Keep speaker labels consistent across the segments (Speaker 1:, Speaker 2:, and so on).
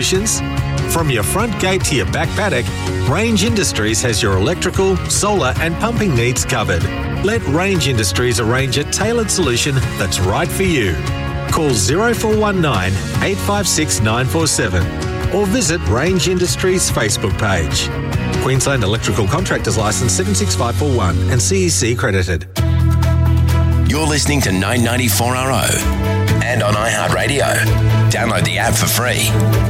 Speaker 1: From your front gate to your back paddock, Range Industries has your electrical, solar and pumping needs covered. Let Range Industries arrange a tailored solution that's right for you. Call 0419 856 947 or visit Range Industries Facebook page. Queensland Electrical Contractors Licence 76541 and CEC credited.
Speaker 2: You're listening to 994RO and on iHeartRadio. Download the app for free.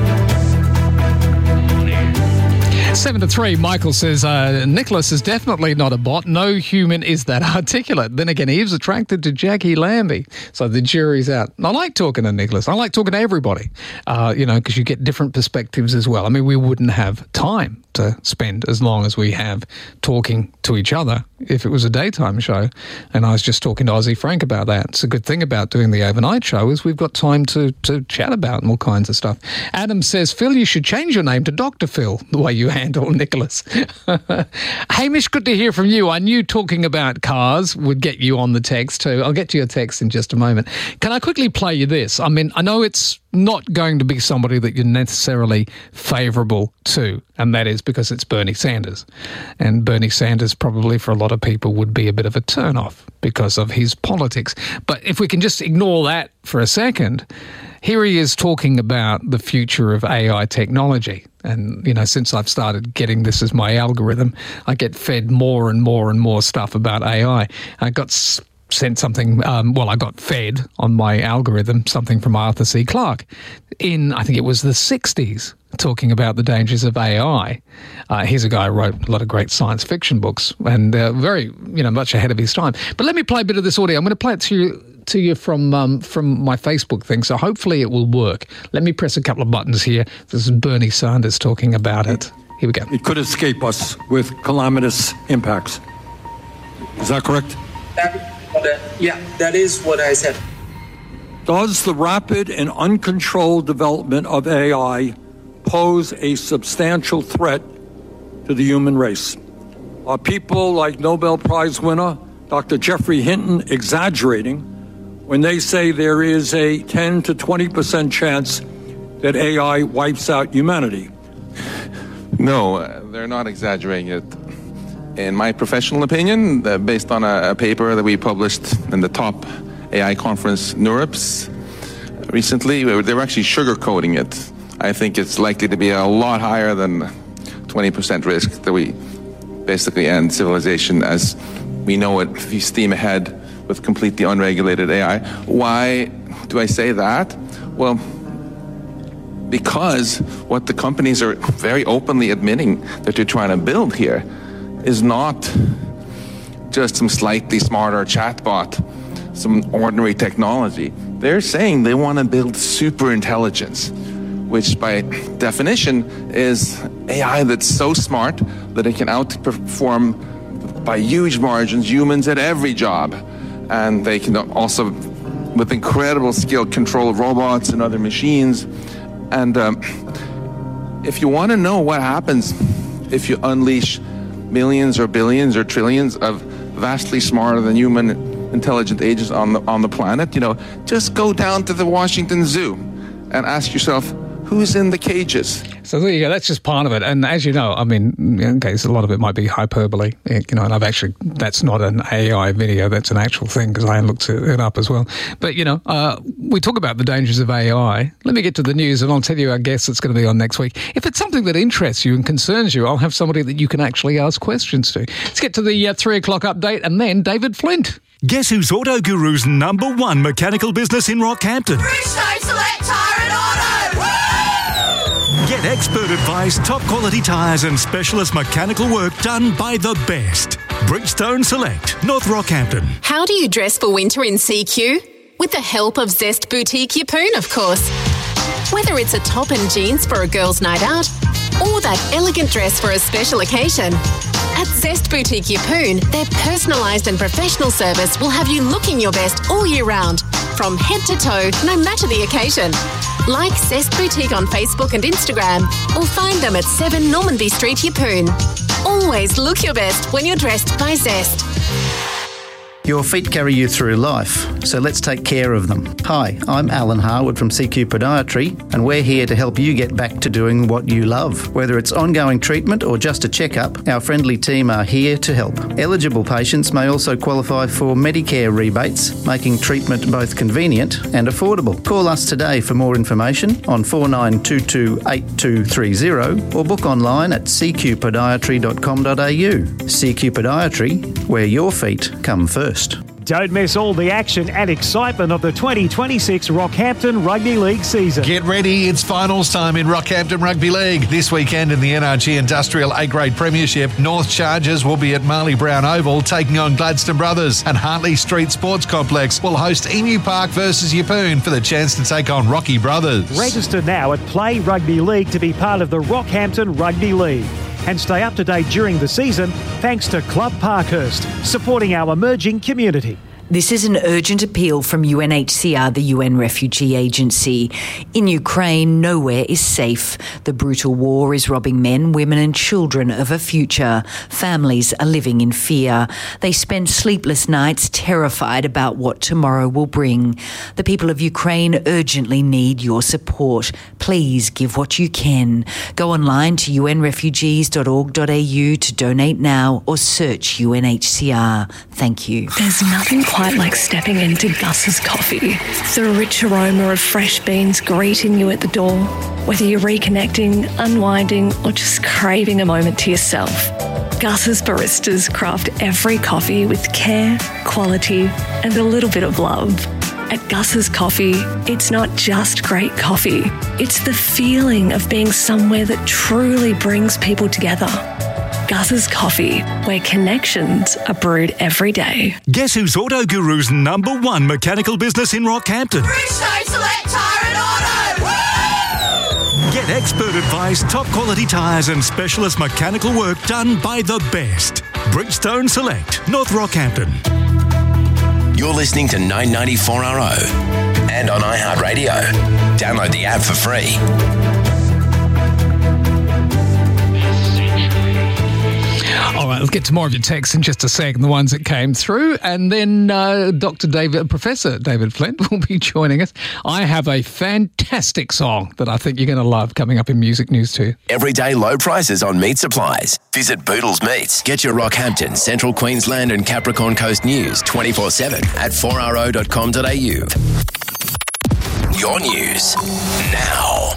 Speaker 3: 7-3, Michael says, Nicholas is definitely not a bot. No human is that articulate. Then again, he was attracted to Jackie Lambie. So the jury's out. I like talking to Nicholas. I like talking to everybody, because you get different perspectives as well. I mean, we wouldn't have time to spend as long as we have talking to each other if it was a daytime show. And I was just talking to Aussie Frank about that. It's a good thing about doing the overnight show is we've got time to chat about all kinds of stuff. Adam says, Phil, you should change your name to Dr. Phil, the way you handle Nicholas. Hamish, good to hear from you. I knew talking about cars would get you on the text too. I'll get to your text in just a moment. Can I quickly play you this? I mean, I know it's not going to be somebody that you're necessarily favourable to, and that is because it's Bernie Sanders. And Bernie Sanders probably for a lot of people would be a bit of a turn-off because of his politics. But if we can just ignore that for a second, here he is talking about the future of AI technology. And, since I've started getting this as my algorithm, I get fed more and more and more stuff about AI. I got sent something, I got fed on my algorithm something from Arthur C. Clarke in, I think it was the 60s, talking about the dangers of AI. He's a guy who wrote a lot of great science fiction books and very, much ahead of his time. But let me play a bit of this audio. I'm going to play it to you from my Facebook thing, so hopefully it will work. Let me press a couple of buttons here. This is Bernie Sanders talking about it. Here we go.
Speaker 4: It could escape us with calamitous impacts. Is that correct?
Speaker 5: That is what I said.
Speaker 4: Does the rapid and uncontrolled development of AI pose a substantial threat to the human race? Are people like Nobel Prize winner Dr. Geoffrey Hinton exaggerating when they say there is a 10 to 20% chance that AI wipes out humanity?
Speaker 6: No, they're not exaggerating it. In my professional opinion, based on a paper that we published in the top AI conference, NeurIPS, recently, they were actually sugarcoating it. I think it's likely to be a lot higher than 20% risk that we basically end civilization as we know it if you steam ahead with completely unregulated AI. Why do I say that? Well, because what the companies are very openly admitting that they're trying to build here is not just some slightly smarter chatbot, some ordinary technology. They're saying they want to build super intelligence, which by definition is AI that's so smart that it can outperform by huge margins humans at every job. And they can also, with incredible skill, control robots and other machines. And if you want to know what happens if you unleash millions or billions or trillions of vastly smarter than human intelligent agents on the planet, just go down to the Washington Zoo and ask yourself, who's in the cages?
Speaker 3: So there you go. That's just part of it. And as you know, I mean, okay, so a lot of it might be hyperbole, and that's not an AI video. That's an actual thing because I looked it up as well. But, we talk about the dangers of AI. Let me get to the news and I'll tell you our guest that's going to be on next week. If it's something that interests you and concerns you, I'll have somebody that you can actually ask questions to. Let's get to the 3 o'clock update and then David Flint.
Speaker 7: Guess who's Auto Guru's #1 mechanical business in Rockhampton?
Speaker 8: Bridgestone Select Tyre and Auto! Woo!
Speaker 7: Get expert advice, top quality tyres and specialist mechanical work done by the best. Bridgestone Select, North Rockhampton.
Speaker 9: How do you dress for winter in CQ? With the help of Zest Boutique Yeppoon, of course. Whether it's a top and jeans for a girl's night out or that elegant dress for a special occasion, at Zest Boutique Yeppoon, their personalised and professional service will have you looking your best all year round, from head to toe, no matter the occasion. Like Zest Boutique on Facebook and Instagram, or find them at 7 Normanby Street, Yeppoon. Always look your best when you're dressed by Zest.
Speaker 10: Your feet carry you through life, so let's take care of them. Hi, I'm Alan Harwood from CQ Podiatry, and we're here to help you get back to doing what you love. Whether it's ongoing treatment or just a checkup, our friendly team are here to help. Eligible patients may also qualify for Medicare rebates, making treatment both convenient and affordable. Call us today for more information on 49228230 or book online at cqpodiatry.com.au. CQ Podiatry, where your feet come first.
Speaker 11: Don't miss all the action and excitement of the 2026 Rockhampton Rugby League season.
Speaker 12: Get ready, it's finals time in Rockhampton Rugby League. This weekend in the NRG Industrial A-Grade Premiership, North Chargers will be at Marley Brown Oval taking on Gladstone Brothers, and Hartley Street Sports Complex will host Emu Park versus Yeppoon for the chance to take on Rocky Brothers.
Speaker 11: Register now at Play Rugby League to be part of the Rockhampton Rugby League. And stay up to date during the season thanks to Club Parkhurst, supporting our emerging community.
Speaker 13: This is an urgent appeal from UNHCR, the UN Refugee Agency. In Ukraine, nowhere is safe. The brutal war is robbing men, women and children of a future. Families are living in fear. They spend sleepless nights terrified about what tomorrow will bring. The people of Ukraine urgently need your support. Please give what you can. Go online to unrefugees.org.au to donate now or search UNHCR. Thank you.
Speaker 14: There's nothing quite like stepping into Gus's Coffee. The rich aroma of fresh beans greeting you at the door. Whether you're reconnecting, unwinding, or just craving a moment to yourself, Gus's baristas craft every coffee with care, quality, and a little bit of love. At Gus's Coffee, it's not just great coffee. It's the feeling of being somewhere that truly brings people together. Gus's Coffee, where connections are brewed every day.
Speaker 7: Guess who's Auto Guru's #1 mechanical business in Rockhampton?
Speaker 8: Bridgestone Select Tyre and Auto! Woo!
Speaker 7: Get expert advice, top quality tyres and specialist mechanical work done by the best. Bridgestone Select, North Rockhampton.
Speaker 2: You're listening to 994RO and on iHeartRadio. Download the app for free.
Speaker 3: All right, let's get to more of your texts in just a second, the ones that came through. And then Professor David Flint will be joining us. I have a fantastic song that I think you're going to love coming up in Music News too.
Speaker 2: Everyday low prices on meat supplies. Visit Boodles Meats. Get your Rockhampton, Central Queensland and Capricorn Coast news 24/7 at 4ro.com.au. Your news now.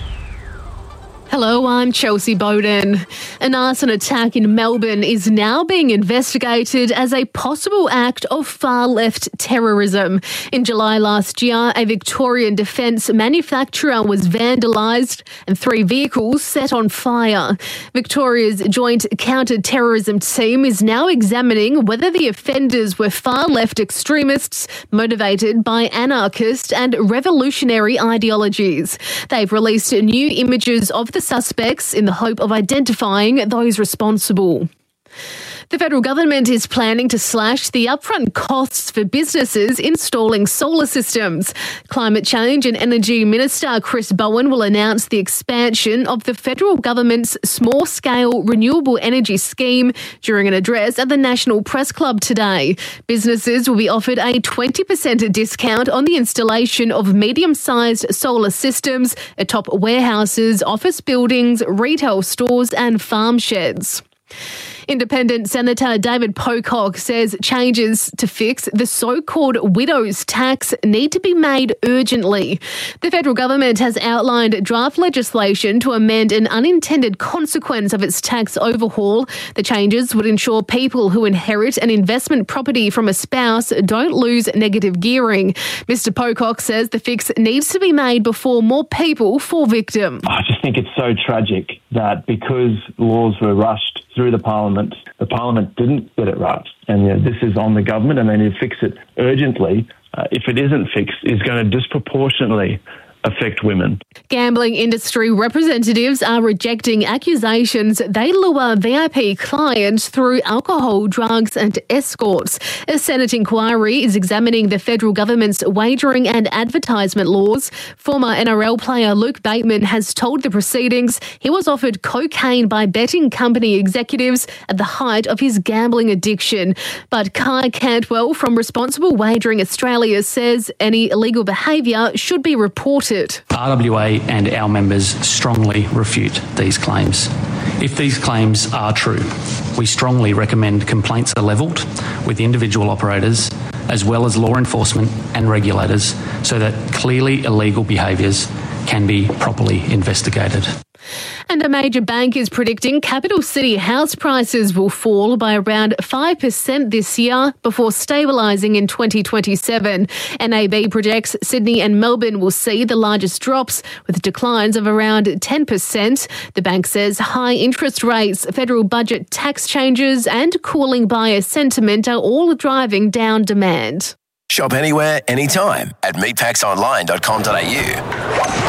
Speaker 15: Hello, I'm Chelsea Bowden. An arson attack in Melbourne is now being investigated as a possible act of far-left terrorism. In July last year, a Victorian defence manufacturer was vandalised and 3 vehicles set on fire. Victoria's Joint Counter-Terrorism Team is now examining whether the offenders were far-left extremists motivated by anarchist and revolutionary ideologies. They've released new images of the suspects in the hope of identifying those responsible. The federal government is planning to slash the upfront costs for businesses installing solar systems. Climate Change and Energy Minister Chris Bowen will announce the expansion of the federal government's small-scale renewable energy scheme during an address at the National Press Club today. Businesses will be offered a 20% discount on the installation of medium-sized solar systems atop warehouses, office buildings, retail stores and farm sheds. Independent Senator David Pocock says changes to fix the so-called widow's tax need to be made urgently. The federal government has outlined draft legislation to amend an unintended consequence of its tax overhaul. The changes would ensure people who inherit an investment property from a spouse don't lose negative gearing. Mr. Pocock says the fix needs to be made before more people fall victim.
Speaker 16: I just think it's so tragic that because laws were rushed through the Parliament didn't get it right. And this is on the government and they need to fix it urgently. If it isn't fixed, it's going to disproportionately affect women.
Speaker 15: Gambling industry representatives are rejecting accusations they lure VIP clients through alcohol, drugs and escorts. A Senate inquiry is examining the federal government's wagering and advertisement laws. Former NRL player Luke Bateman has told the proceedings he was offered cocaine by betting company executives at the height of his gambling addiction. But Kai Cantwell from Responsible Wagering Australia says any illegal behaviour should be reported.
Speaker 17: RWA and our members strongly refute these claims. If these claims are true, we strongly recommend complaints are levelled with individual operators as well as law enforcement and regulators so that clearly illegal behaviours can be properly investigated.
Speaker 15: And a major bank is predicting capital city house prices will fall by around 5% this year before stabilising in 2027. NAB projects Sydney and Melbourne will see the largest drops, with declines of around 10%. The bank says high interest rates, federal budget tax changes and cooling buyer sentiment are all driving down demand.
Speaker 2: Shop anywhere, anytime at meatpacksonline.com.au.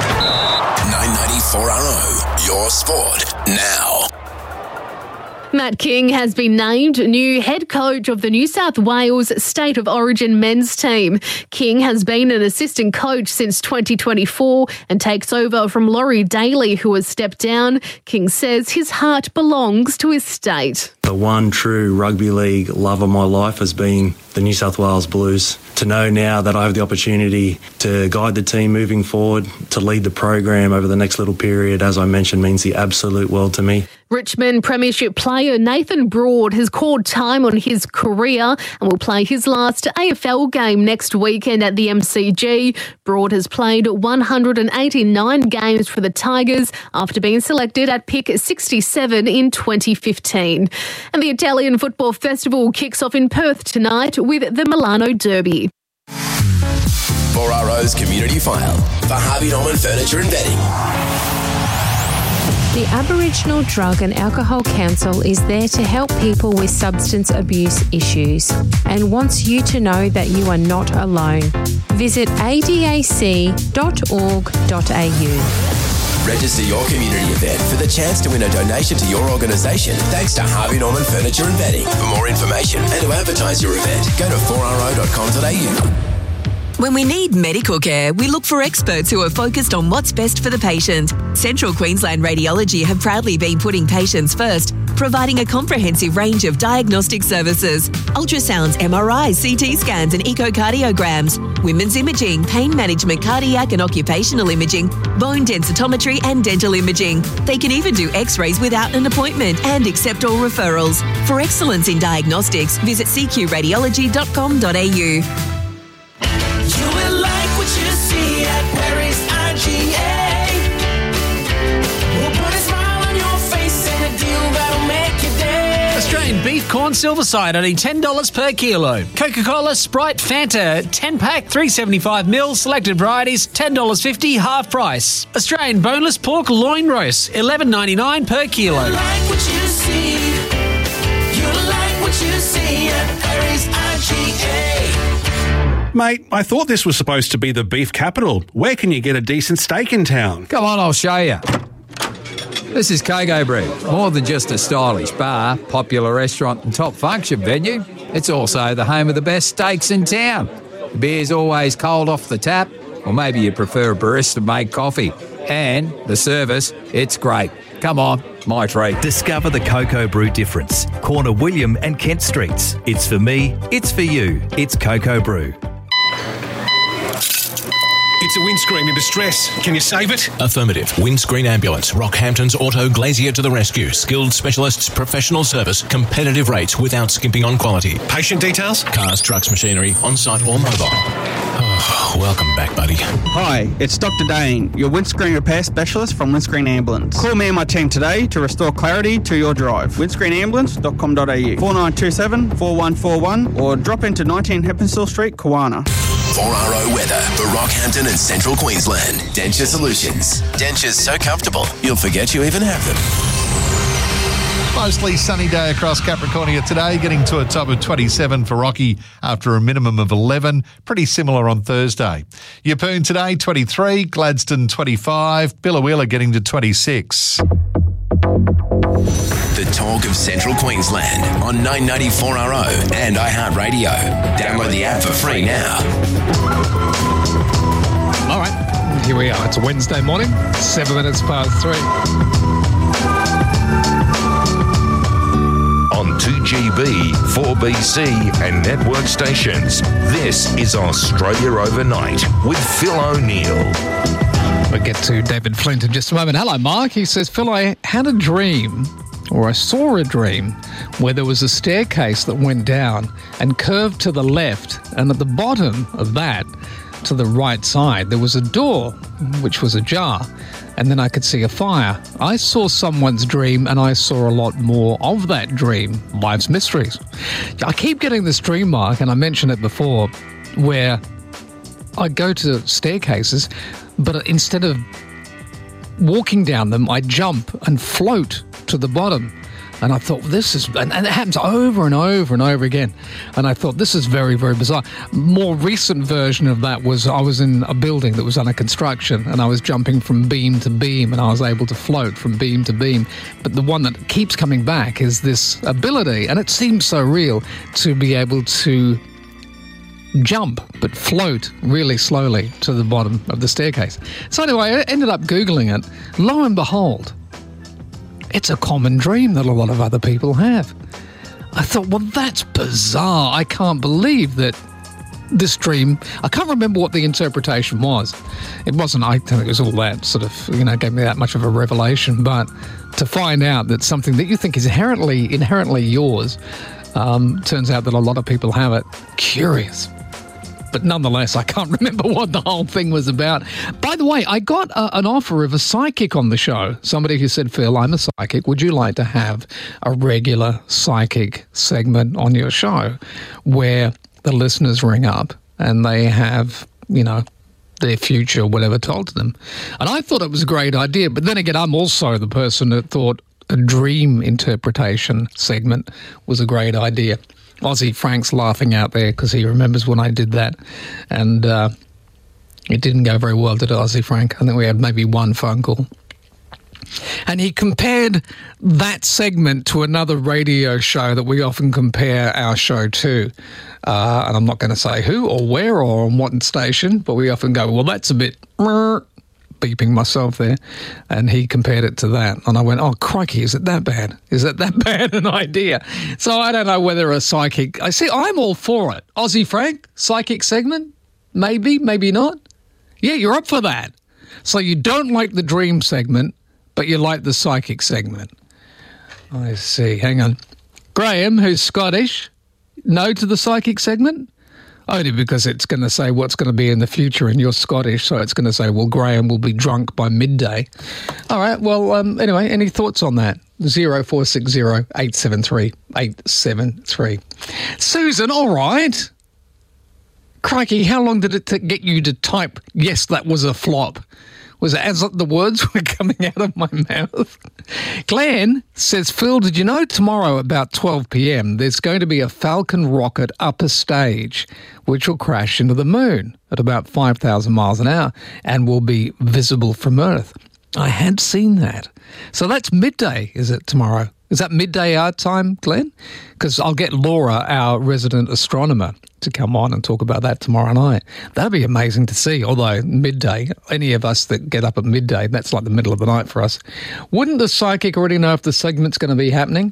Speaker 2: 994RO, your sport now.
Speaker 15: Matt King has been named new head coach of the New South Wales State of Origin men's team. King has been an assistant coach since 2024 and takes over from Laurie Daly, who has stepped down. King says his heart belongs to his state.
Speaker 18: The one true rugby league love of my life has been the New South Wales Blues. To know now that I have the opportunity to guide the team moving forward, to lead the program over the next little period, as I mentioned, means the absolute world to me.
Speaker 15: Richmond Premiership player Nathan Broad has called time on his career and will play his last AFL game next weekend at the MCG. Broad has played 189 games for the Tigers after being selected at pick 67 in 2015. And the Italian Football Festival kicks off in Perth tonight with the Milano Derby.
Speaker 2: 4RO's Community File for Harvey Norman Furniture and Bedding.
Speaker 19: The Aboriginal Drug and Alcohol Council is there to help people with substance abuse issues and wants you to know that you are not alone. Visit adac.org.au.
Speaker 2: Register your community event for the chance to win a donation to your organisation thanks to Harvey Norman Furniture and Bedding. For more information and to advertise your event, go to 4ro.com.au.
Speaker 20: When we need medical care, we look for experts who are focused on what's best for the patient. Central Queensland Radiology have proudly been putting patients first, providing a comprehensive range of diagnostic services: ultrasounds, MRIs, CT scans and echocardiograms, women's imaging, pain management, cardiac and occupational imaging, bone densitometry and dental imaging. They can even do x-rays without an appointment and accept all referrals. For excellence in diagnostics, visit cqradiology.com.au.
Speaker 8: You will like what you see at Perry's IGA. We'll put a smile on your face and a deal that'll make your day.
Speaker 21: Australian beef corn silverside only $10 per kilo. Coca-Cola, Sprite, Fanta 10-pack 375ml, selected varieties $10.50 half price. Australian boneless pork loin roast $11.99 per kilo.
Speaker 8: You like what you see. You like what you see at Perry's IGA.
Speaker 22: Mate, I thought this was supposed to be the beef capital. Where can you get a decent steak in town?
Speaker 23: Come on, I'll show you. This is Coco Brew. More than just a stylish bar, popular restaurant and top function venue, it's also the home of the best steaks in town. The beer's always cold off the tap, or maybe you prefer a barista-made coffee. And the service, it's great. Come on, my treat.
Speaker 24: Discover the Coco Brew difference. Corner William and Kent Streets. It's for me, it's for you. It's Coco Brew.
Speaker 25: It's a windscreen in distress. Can you save it?
Speaker 26: Affirmative. Windscreen Ambulance. Rockhampton's Auto Glazier to the rescue. Skilled specialists, professional service, competitive rates without skimping on quality.
Speaker 25: Patient details?
Speaker 26: Cars, trucks, machinery, on-site or mobile. Oh, welcome back, buddy.
Speaker 27: Hi, it's Dr. Dane, your windscreen repair specialist from Windscreen Ambulance. Call me and my team today to restore clarity to your drive. windscreenambulance.com.au 4927 4141 or drop into 19 Heppenstall Street, Kawana.
Speaker 2: 4RO weather for Rockhampton and Central Queensland. Denture Solutions. Dentures so comfortable, you'll forget you even have them.
Speaker 1: Mostly sunny day across Capricornia today, getting to a top of 27 for Rocky after a minimum of 11. Pretty similar on Thursday. Yeppoon today, 23. Gladstone, 25. Billawheeler getting to 26.
Speaker 2: The talk of Central Queensland on 994RO and iHeartRadio. Download the app for free now.
Speaker 3: All right, here we are. It's a Wednesday morning, 7 minutes past 3.
Speaker 4: On 2GB, 4BC and network stations, this is Australia Overnight with Phil O'Neill.
Speaker 3: We'll get to David Flint in just a moment. Hello, Mark. He says, Phil, I had a dream, or I saw a dream, where there was a staircase that went down and curved to the left, and at the bottom of that, to the right side, there was a door, which was ajar, and then I could see a fire. I saw someone's dream, and I saw a lot more of that dream. Life's mysteries. I keep getting this dream, Mark, and I mentioned it before, where I go to staircases, but instead of walking down them, I jump and float to the bottom. And I thought, this is... And it happens over and over and over again. And I thought, this is very, very bizarre. More recent version of that was I was in a building that was under construction, and I was jumping from beam to beam, and I was able to float from beam to beam. But the one that keeps coming back is this ability, and it seems so real, to be able to jump but float really slowly to the bottom of the staircase. So anyway, I ended up Googling it. Lo and behold, it's a common dream that a lot of other people have. I thought, well, that's bizarre. I can't believe that this dream... I can't remember what the interpretation was. It wasn't, I think it was all that sort of, gave me that much of a revelation. But to find out that something that you think is inherently yours, turns out that a lot of people have it. Curious. But nonetheless, I can't remember what the whole thing was about. By the way, I got an offer of a psychic on the show. Somebody who said, Phil, I'm a psychic. Would you like to have a regular psychic segment on your show where the listeners ring up and they have, their future, whatever, told to them? And I thought it was a great idea. But then again, I'm also the person that thought a dream interpretation segment was a great idea. Aussie Frank's laughing out there because he remembers when I did that, and it didn't go very well, did it, Aussie Frank? I think we had maybe one phone call. And he compared that segment to another radio show that we often compare our show to. And I'm not going to say who or where or on what station, but we often go, well, that's a bit... beeping myself there, and he compared it to that, and I went, oh crikey, is it that bad? Is it that bad an idea? So I don't know whether a psychic... I see, I'm all for it. Aussie Frank, psychic segment? Maybe, maybe not. Yeah, you're up for that. So you don't like the dream segment, but you like the psychic segment. I see, hang on. Graham, who's Scottish, no to the psychic segment? Only because it's going to say what's going to be in the future, and you're Scottish, so it's going to say, well, Graham will be drunk by midday. All right, well, anyway, any thoughts on that? 0460 873 873. Susan, all right. Crikey, how long did it get you to type, yes, that was a flop? Was it as the words were coming out of my mouth? Glenn says, Phil, did you know tomorrow about 12 p.m. there's going to be a Falcon rocket upper stage which will crash into the moon at about 5,000 miles an hour and will be visible from Earth? I had seen that. So that's midday, is it, tomorrow? Is that midday our time, Glenn? Because I'll get Laura, our resident astronomer, to come on and talk about that tomorrow night. That'd be amazing to see, although midday, any of us that get up at midday, that's like the middle of the night for us. Wouldn't the psychic already know if the segment's going to be happening?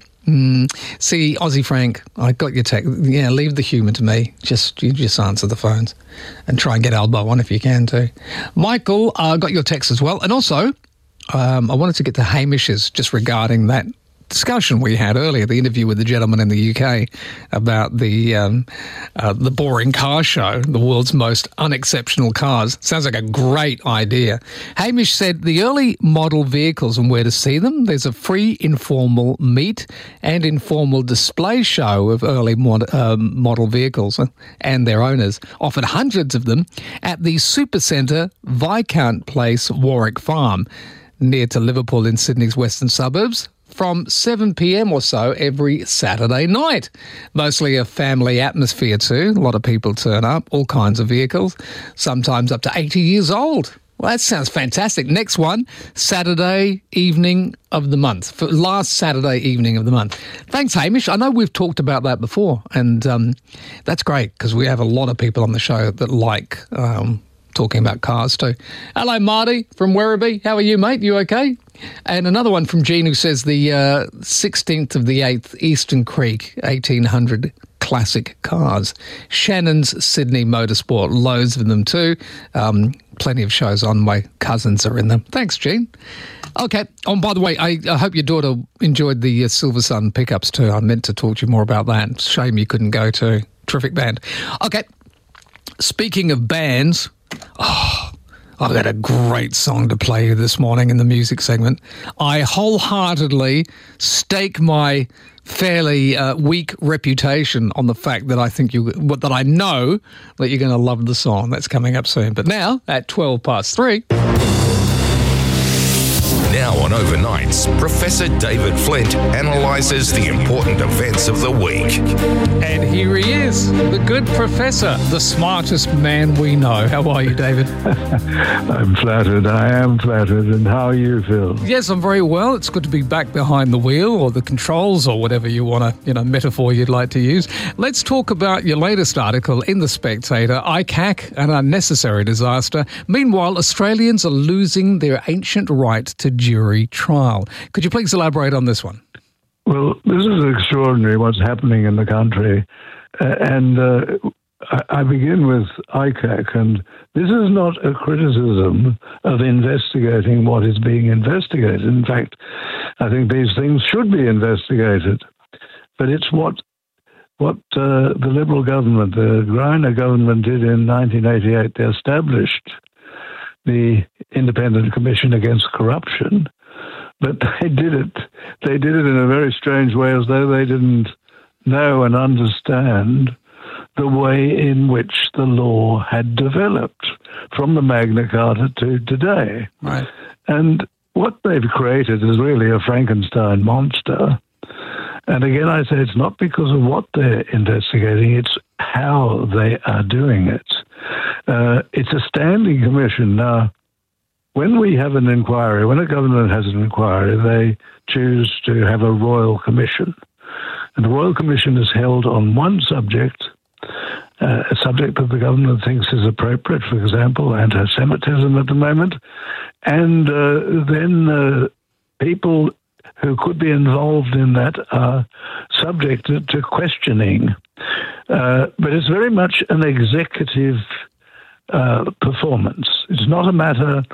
Speaker 3: See, Aussie Frank, I got your text. Yeah, leave the humour to me. You just answer the phones and try and get Albo on if you can too. Michael, got your text as well. And also, I wanted to get to Hamish's just regarding that discussion we had earlier, the interview with the gentleman in the UK about the boring car show, the world's most unexceptional cars. Sounds like a great idea. Hamish said the early model vehicles and where to see them. There's a free informal meet and informal display show of early model vehicles and their owners, offered hundreds of them at the Supercentre Viscount Place, Warwick Farm, near to Liverpool in Sydney's western suburbs. from 7 p.m. or so every Saturday night. Mostly a family atmosphere too. A lot of people turn up, all kinds of vehicles, sometimes up to 80 years old. Well, that sounds fantastic. Next one, Saturday evening of the month. For last Saturday evening of the month. Thanks, Hamish. I know we've talked about that before, and that's great because we have a lot of people on the show that like talking about cars too. Hello, Marty from Werribee. How are you, mate? You okay? And another one from Jean who says the 16th of the 8th, Eastern Creek, 1800 classic cars. Shannon's Sydney Motorsport, loads of them too. Plenty of shows on. My cousins are in them. Thanks, Jean. Okay. Oh, by the way, I hope your daughter enjoyed the Silver Sun pickups too. I meant to talk to you more about that. Shame you couldn't go to. Terrific band. Okay. Speaking of bands, I've got a great song to play you this morning in the music segment. I wholeheartedly stake my fairly weak reputation on the fact that that I know that you're going to love the song. That's coming up soon. But now, at 3:12.
Speaker 4: Now on Overnights, Professor David Flint analyses the important events of the week.
Speaker 3: And here he is, the good professor, the smartest man we know. How are you, David?
Speaker 5: I'm flattered. I am flattered. And how are you, Phil?
Speaker 3: Yes, I'm very well. It's good to be back behind the wheel or the controls or whatever you want to, metaphor you'd like to use. Let's talk about your latest article in The Spectator, ICAC, an unnecessary disaster. Meanwhile, Australians are losing their ancient right to jury trial. Could you please elaborate on this one?
Speaker 5: Well, this is extraordinary what's happening in the country. I begin with ICAC, and this is not a criticism of investigating what is being investigated. In fact, I think these things should be investigated. But it's what the Liberal government, the Greiner government, did in 1988. They established the Independent Commission Against Corruption, but they did it in a very strange way, as though they didn't know and understand the way in which the law had developed from the Magna Carta to today.
Speaker 3: Right.
Speaker 5: And what they've created is really a Frankenstein monster. And again, I say it's not because of what they're investigating, it's how they are doing it. It's a standing commission. Now, when we have an inquiry, when a government has an inquiry, they choose to have a royal commission. And the royal commission is held on one subject, a subject that the government thinks is appropriate, for example, anti-Semitism at the moment. And then people who could be involved in that are subjected to questioning. But it's very much an executive performance. It's not a matter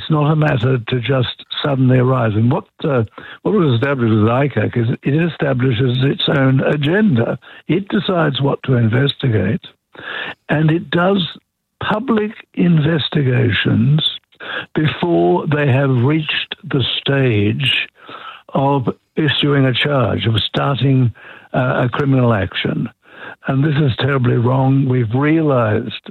Speaker 5: to just suddenly arise. And what was established with ICAC is it establishes its own agenda. It decides what to investigate, and it does public investigations before they have reached the stage of issuing a charge, of starting a criminal action. And this is terribly wrong. We've realized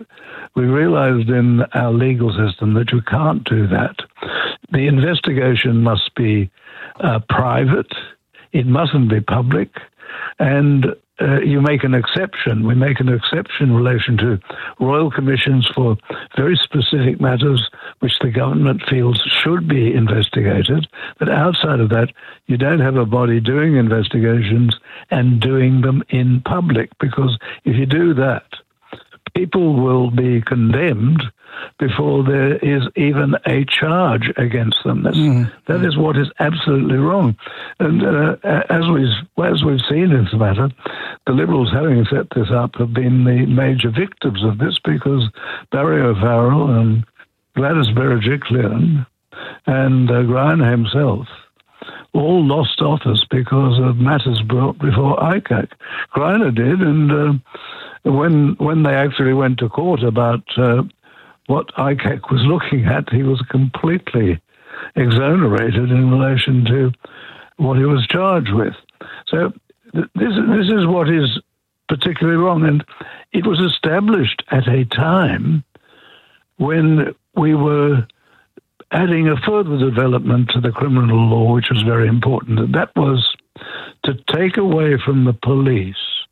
Speaker 5: in our legal system that you can't do that. The investigation must be private. It mustn't be public. And you make an exception. We make an exception in relation to royal commissions for very specific matters which the government feels should be investigated. But outside of that, you don't have a body doing investigations and doing them in public, because if you do that, people will be condemned before there is even a charge against them. That is what is absolutely wrong. And as we've seen in this matter, the Liberals, having set this up, have been the major victims of this, because Barry O'Farrell and Gladys Berejiklian and Greiner himself all lost office because of matters brought before ICAC. Greiner did, and when they actually went to court about what ICAC was looking at, he was completely exonerated in relation to what he was charged with. So this is what is particularly wrong. And it was established at a time when we were adding a further development to the criminal law, which was very important. And that was to take away from the police,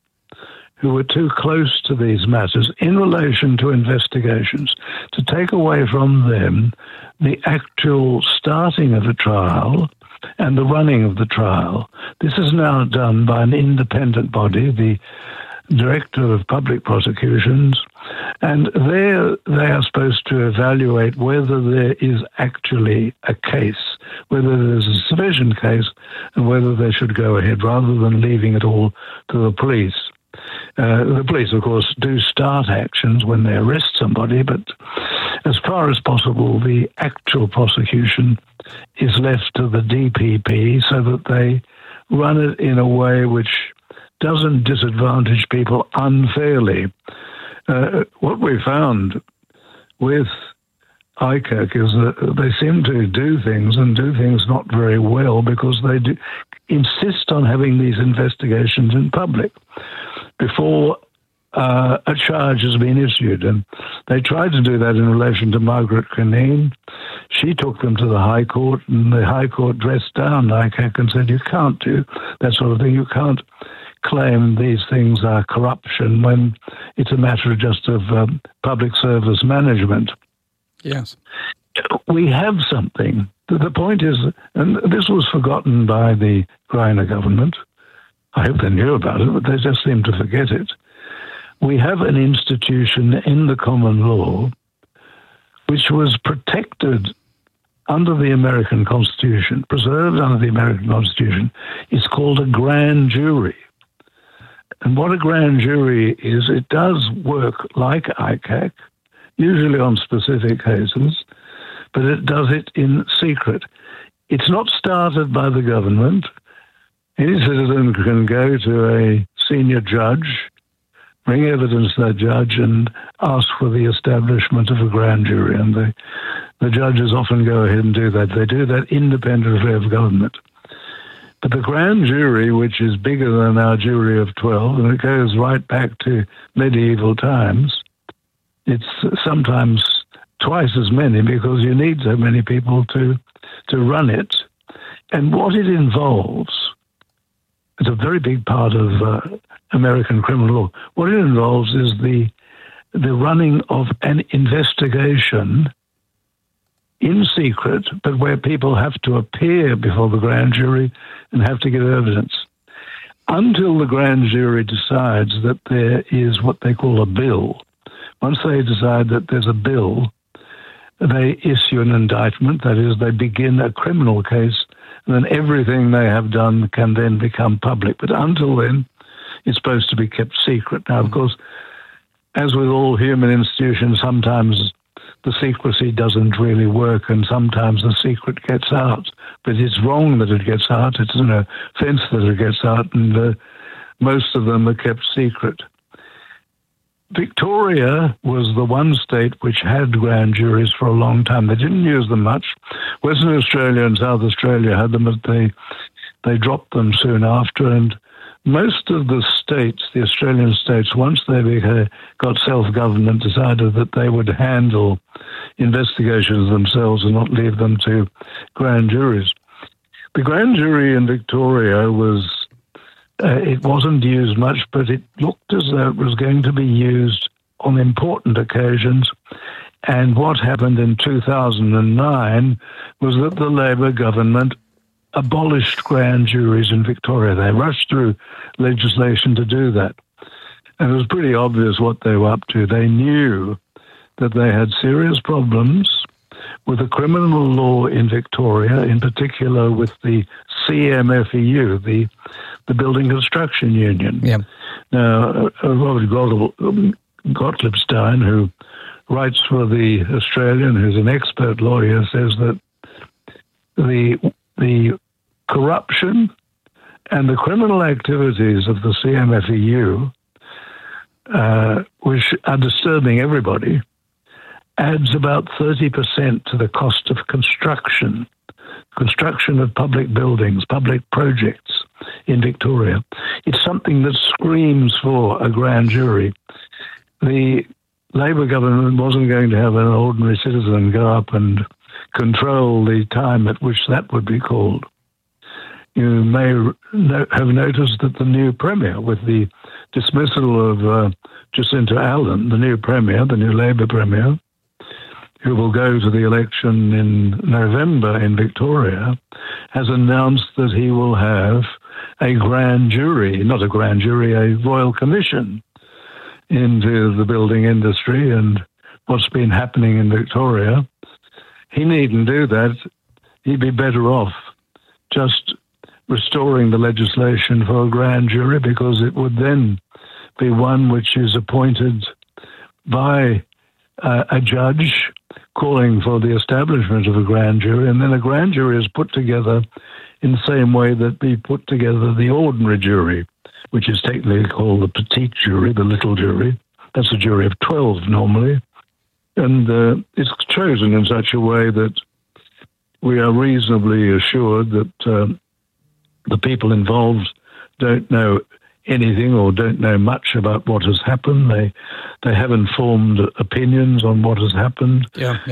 Speaker 5: who were too close to these matters in relation to investigations, to take away from them the actual starting of a trial and the running of the trial. This is now done by an independent body, the Director of Public Prosecutions, and there they are supposed to evaluate whether there is actually a case, whether there's a sufficient case, and whether they should go ahead rather than leaving it all to the police. The police, of course, do start actions when they arrest somebody, but as far as possible, the actual prosecution is left to the DPP so that they run it in a way which doesn't disadvantage people unfairly. What we found with ICAC is that they seem to do things not very well because they do insist on having these investigations in public before a charge has been issued. And they tried to do that in relation to Margaret Cunneen. She took them to the High Court, and the High Court dressed down ICAC and said, you can't do that sort of thing. You can't claim these things are corruption when it's a matter of public service management.
Speaker 3: Yes.
Speaker 5: We have something. The point is, and this was forgotten by the Greiner government, I hope they knew about it, but they just seem to forget it. We have an institution in the common law which was protected under the American Constitution, preserved under the American Constitution. It's called a grand jury. And what a grand jury is, it does work like ICAC, usually on specific cases, but it does it in secret. It's not started by the government. Any citizen can go to a senior judge, bring evidence to that judge, and ask for the establishment of a grand jury. And the judges often go ahead and do that. They do that independently of government. But the grand jury, which is bigger than our jury of 12, and it goes right back to medieval times, it's sometimes twice as many because you need so many people to run it. And what it involves, it's a very big part of American criminal law. What it involves is the running of an investigation in secret, but where people have to appear before the grand jury and have to give evidence. Until the grand jury decides that there is what they call a bill. Once they decide that there's a bill, they issue an indictment, that is, they begin a criminal case, and then everything they have done can then become public. But until then, it's supposed to be kept secret. Now, of course, as with all human institutions, sometimes the secrecy doesn't really work, and sometimes the secret gets out. But it's wrong that it gets out. It's an offence that it gets out, and most of them are kept secret. Victoria was the one state which had grand juries for a long time. They didn't use them much. Western Australia and South Australia had them, but they dropped them soon after. And most of the states, the Australian states, once they got self-government, decided that they would handle investigations themselves and not leave them to grand juries. The grand jury in Victoria was... it wasn't used much, but it looked as though it was going to be used on important occasions. And what happened in 2009 was that the Labor government abolished grand juries in Victoria. They rushed through legislation to do that. And it was pretty obvious what they were up to. They knew that they had serious problems with the criminal law in Victoria, in particular with the CMFEU, the Building Construction Union.
Speaker 3: Yeah.
Speaker 5: Now, Robert Gottliebstein, who writes for The Australian, who's an expert lawyer, says that the corruption and the criminal activities of the CMFEU, which are disturbing everybody, adds about 30% to the cost of construction of public buildings, public projects in Victoria. It's something that screams for a grand jury. The Labor government wasn't going to have an ordinary citizen go up and control the time at which that would be called. You may have noticed that the new Premier, with the dismissal of Jacinta Allen, the new Premier, the new Labour Premier, who will go to the election in November in Victoria, has announced that he will have a grand jury, not a grand jury, a royal commission into the building industry and what's been happening in Victoria. He needn't do that. He'd be better off just restoring the legislation for a grand jury, because it would then be one which is appointed by a judge calling for the establishment of a grand jury, and then a grand jury is put together in the same way that we put together the ordinary jury, which is technically called the petite jury, the little jury. That's a jury of 12 normally. And it's chosen in such a way that we are reasonably assured that the people involved don't know anything or don't know much about what has happened. They have informed opinions on what has happened,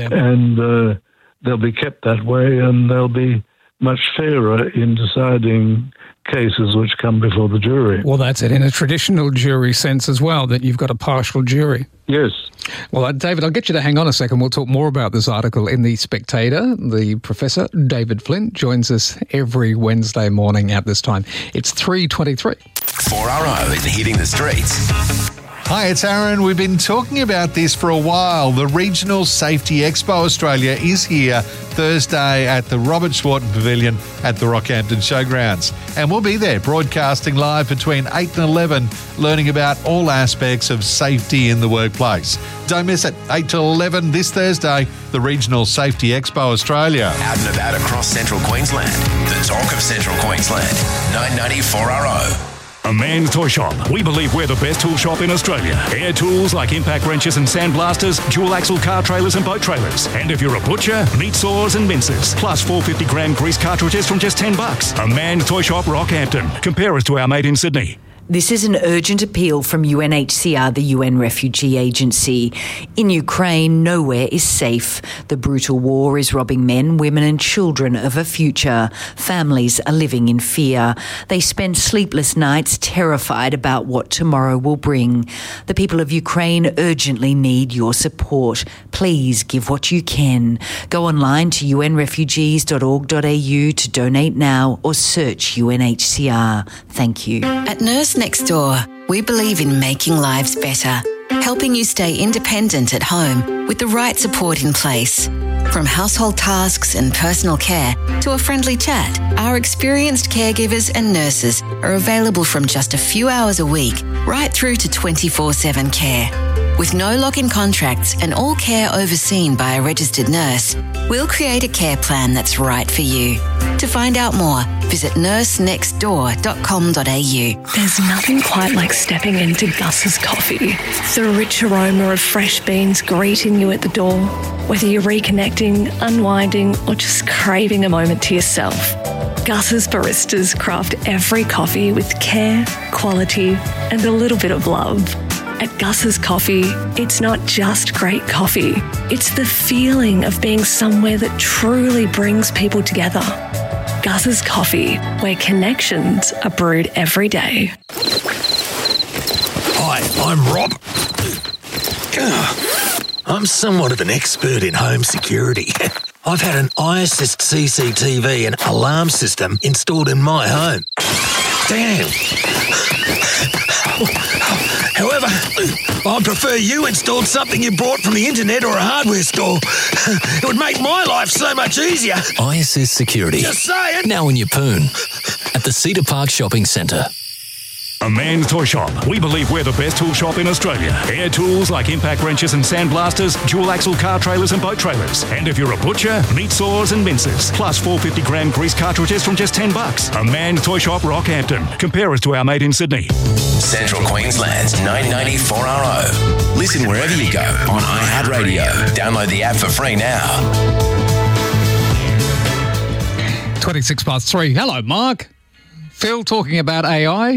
Speaker 5: and they'll be kept that way, and they'll be much fairer in deciding cases which come before the jury.
Speaker 3: Well, that's it. In a traditional jury sense as well, that you've got a partial jury.
Speaker 5: Yes.
Speaker 3: Well, David, I'll get you to hang on a second. We'll talk more about this article in The Spectator. The Professor, David Flint, joins us every Wednesday morning at this time. It's 3:23.
Speaker 2: 4RO in Hitting the Streets.
Speaker 1: Hi, it's Aaron. We've been talking about this for a while. The Regional Safety Expo Australia is here Thursday at the Robert Schwarten Pavilion at the Rockhampton Showgrounds. And we'll be there broadcasting live between 8 and 11, learning about all aspects of safety in the workplace. Don't miss it. 8 to 11 this Thursday, the Regional Safety Expo Australia.
Speaker 2: Out and about across Central Queensland. The talk of Central Queensland. 990 4RO.
Speaker 22: A Man's Toy Shop. We believe we're the best tool shop in Australia. Air tools like impact wrenches and sandblasters, dual axle car trailers and boat trailers. And if you're a butcher, meat saws and mincers. Plus 450-gram grease cartridges from just $10. A Man's Toy Shop, Rockhampton. Compare us to our mate in Sydney.
Speaker 6: This is an urgent appeal from UNHCR, the UN Refugee Agency. In Ukraine, nowhere is safe. The brutal war is robbing men, women and children of a future. Families are living in fear. They spend sleepless nights terrified about what tomorrow will bring. The people of Ukraine urgently need your support. Please give what you can. Go online to unrefugees.org.au to donate now or search UNHCR. Thank you.
Speaker 9: At Nurse Next Door, we believe in making lives better, helping you stay independent at home with the right support in place. From household tasks and personal care to a friendly chat, our experienced caregivers and nurses are available from just a few hours a week right through to 24/7 care. With no lock-in contracts and all care overseen by a registered nurse, we'll create a care plan that's right for you. To find out more, visit nursenextdoor.com.au.
Speaker 10: There's nothing quite like stepping into Gus's Coffee. The rich aroma of fresh beans greeting you at the door. Whether you're reconnecting, unwinding, or just craving a moment to yourself, Gus's baristas craft every coffee with care, quality, and a little bit of love. At Gus's Coffee, it's not just great coffee. It's the feeling of being somewhere that truly brings people together. Gus's Coffee, where connections are brewed every day.
Speaker 11: Hi, I'm Rob. I'm somewhat of an expert in home security. I've had an iAssist CCTV and alarm system installed in my home. Damn. However, I'd prefer you installed something you bought from the internet or a hardware store. It would make my life so much easier.
Speaker 12: iAssist Security.
Speaker 11: Just saying.
Speaker 12: Now in Yeppoon at the Cedar Park Shopping Centre.
Speaker 22: A Man's Toy Shop. We believe we're the best tool shop in Australia. Air tools like impact wrenches and sandblasters, dual axle car trailers and boat trailers. And if you're a butcher, meat saws and mincers. Plus 450-gram grease cartridges from just $10. A Man's Toy Shop, Rockhampton. Compare us to our mate in Sydney.
Speaker 2: Central Queensland's 990 4RO. Listen wherever you go on iHeartRadio. Download the app for free now.
Speaker 3: 3:26. Hello, Mark. Phil talking about AI.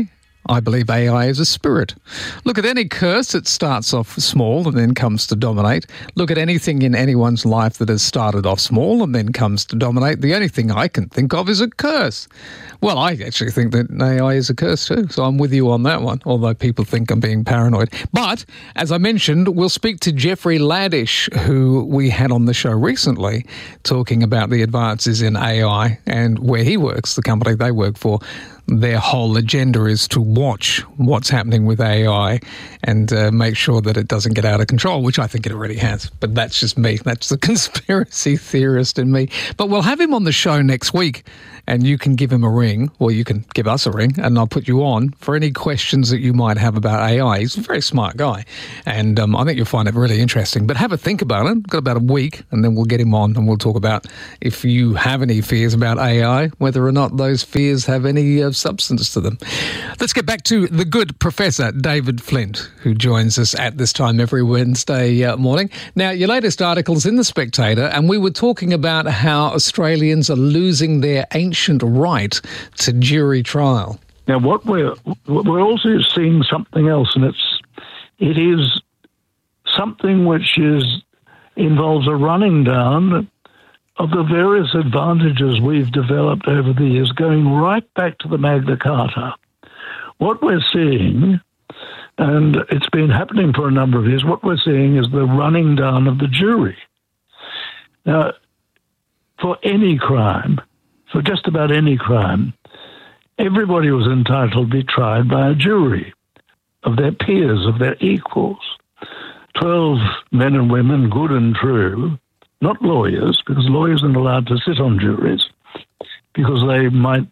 Speaker 3: I believe AI is a spirit. Look at any curse, it starts off small and then comes to dominate. Look at anything in anyone's life that has started off small and then comes to dominate. The only thing I can think of is a curse. Well, I actually think that AI is a curse too, so I'm with you on that one, although people think I'm being paranoid. But, as I mentioned, we'll speak to Jeffrey Laddish, who we had on the show recently, talking about the advances in AI and where he works, the company they work for. Their whole agenda is to watch what's happening with AI and make sure that it doesn't get out of control, which I think it already has. But that's just me. That's the conspiracy theorist in me. But we'll have him on the show next week, and you can give him a ring, or you can give us a ring, and I'll put you on for any questions that you might have about AI. He's a very smart guy, and I think you'll find it really interesting. But have a think about it. Got about a week, and then we'll get him on, and we'll talk about if you have any fears about AI, whether or not those fears have any substance to them. Let's get back to the good Professor David Flint, who joins us at this time every Wednesday morning. Now, your latest article's in The Spectator, and we were talking about how Australians are losing their ancient right to jury trial.
Speaker 5: Now, what we're also seeing something else, and it is something which involves a running down of the various advantages we've developed over the years, going right back to the Magna Carta. What we're seeing, and it's been happening for a number of years, what we're seeing is the running down of the jury. Now, for any crime, for just about any crime, everybody was entitled to be tried by a jury of their peers, of their equals. 12 men and women, good and true, not lawyers, because lawyers aren't allowed to sit on juries, because they might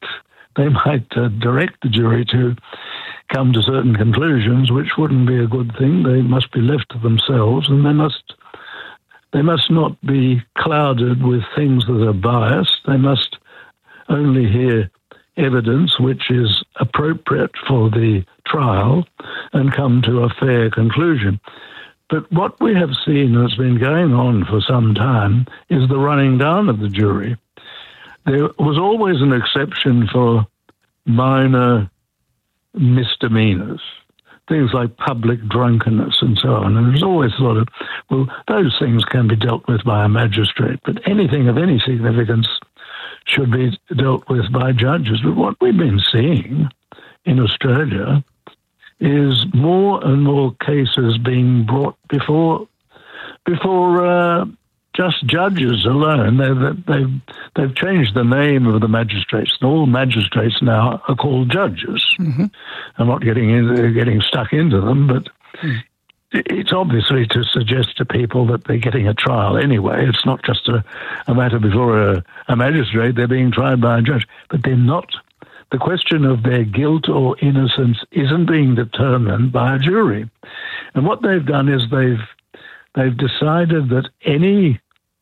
Speaker 5: direct the jury to come to certain conclusions, which wouldn't be a good thing. They must be left to themselves, and they must not be clouded with things that are biased. They must only hear evidence which is appropriate for the trial and come to a fair conclusion. But what we have seen has been going on for some time is the running down of the jury. There was always an exception for minor misdemeanors, things like public drunkenness and so on. And there's always thought of, well, those things can be dealt with by a magistrate, but anything of any significance should be dealt with by judges. But what we've been seeing in Australia is more and more cases being brought before just judges alone. They've changed the name of the magistrates. All magistrates now are called judges. Mm-hmm. I'm not getting stuck into them, but it's obviously to suggest to people that they're getting a trial anyway. It's not just a matter before a magistrate. They're being tried by a judge, but they're not. The question of their guilt or innocence isn't being determined by a jury. And what they've done is they've decided that any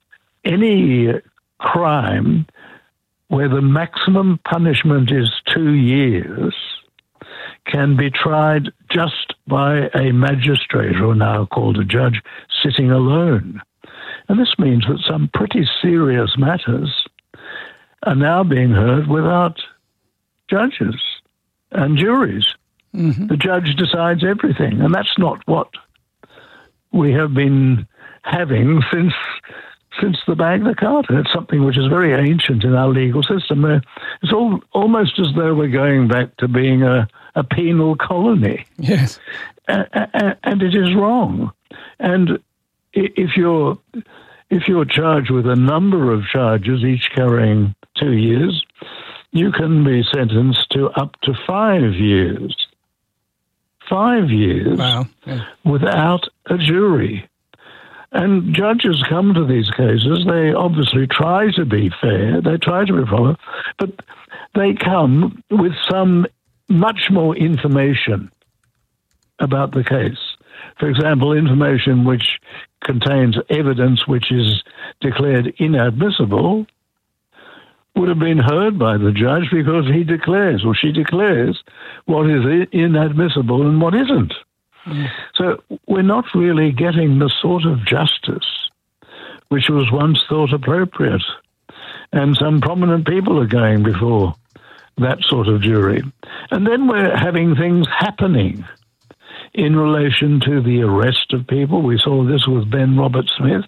Speaker 5: crime where the maximum punishment is 2 years can be tried just by a magistrate, or now called a judge, sitting alone. And this means that some pretty serious matters are now being heard without judges and juries. Mm-hmm. The judge decides everything, and that's not what we have been having since the Magna Carta. It's something which is very ancient in our legal system. It's almost as though we're going back to being a penal colony.
Speaker 3: Yes.
Speaker 5: And it is wrong. And if you're charged with a number of charges, each carrying 2 years, you can be sentenced to up to 5 years. 5 years.
Speaker 3: Wow. Yeah.
Speaker 5: Without a jury. And judges come to these cases, they obviously try to be fair, they try to be proper, but they come with some much more information about the case. For example, information which contains evidence which is declared inadmissible would have been heard by the judge because he declares or she declares what is inadmissible and what isn't. Mm. So we're not really getting the sort of justice which was once thought appropriate. And some prominent people are going before that sort of jury. And then we're having things happening in relation to the arrest of people. We saw this with Ben Roberts-Smith.